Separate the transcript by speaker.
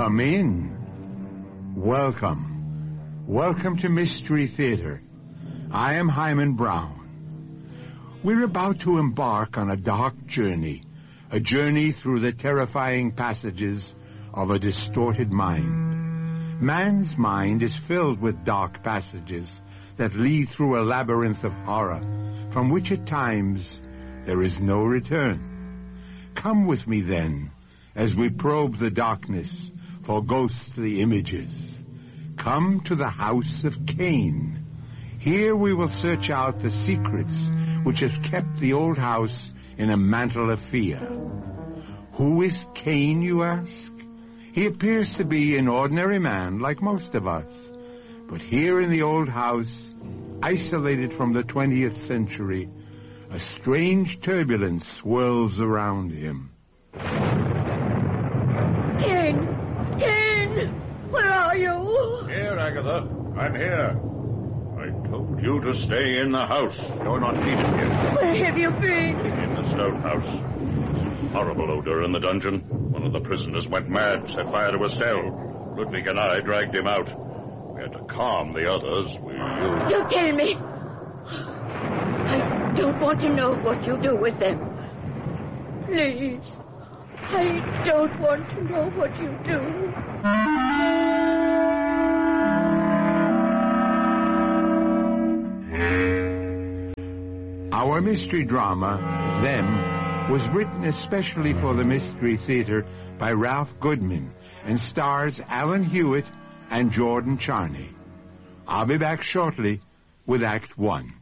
Speaker 1: Come in. Welcome. Welcome to Mystery Theater. I am Hyman Brown. We're about to embark on a dark journey, a journey through the terrifying passages of a distorted mind. Man's mind is filled with dark passages that lead through a labyrinth of horror, from which at times there is no return. Come with me then, as we probe the darkness for ghostly images. Come to the house of Cain. Here we will search out the secrets which have kept the old house in a mantle of fear. Who is Cain, you ask? He appears to be an ordinary man like most of us. But here in the old house, isolated from the 20th century, a strange turbulence swirls around him.
Speaker 2: Cain! Where are you?
Speaker 3: Here, Agatha. I'm here. I told you to stay in the house. You're not needed here.
Speaker 2: Where have you been?
Speaker 3: In the stone house. There's a horrible odor in the dungeon. One of the prisoners went mad, set fire to a cell. Ludwig and I dragged him out. We had to calm the others.
Speaker 2: Don't tell me. I don't want to know what you do with them. Please. I don't want to know what you do.
Speaker 1: Our mystery drama, Them, was written especially for the Mystery Theater by Ralph Goodman and stars Alan Hewitt and Jordan Charney. I'll be back shortly with Act 1.